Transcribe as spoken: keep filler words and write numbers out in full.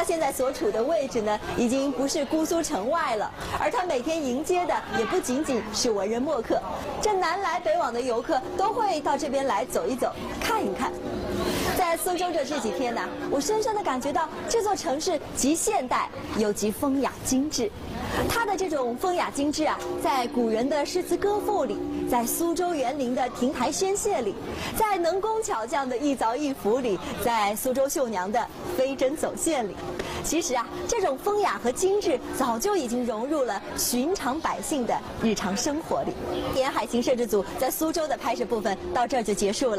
现在所处的位置呢，已经不是姑苏城外了，而他每天迎接的也不仅仅是文人墨客，这南来北往的游客都会到这边来走一走，看一看。在苏州的这几天呢，我深深地感觉到这座城市极现代又极风雅精致。它的这种风雅精致啊，在古人的诗词歌赋里，在苏州园林的亭台轩榭里，在能工巧匠的一凿一幅里，在苏州绣娘的飞针走线里。其实啊，这种风雅和精致早就已经融入了寻常百姓的日常生活里。沿海行摄制组在苏州的拍摄部分到这儿就结束了。